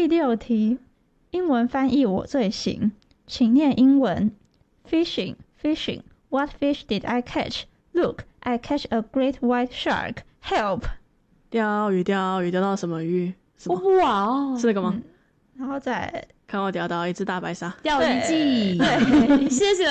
第6题，英文翻译我最行，请念英文。Fishing, fishing. What fish did I catch? Look, I catch a great white shark. Help! 钓鱼钓鱼钓到什么鱼？什么？ 哇哦， 是那个吗？ 然后再看我钓到一只大白鲨。 钓鱼记。 对谢谢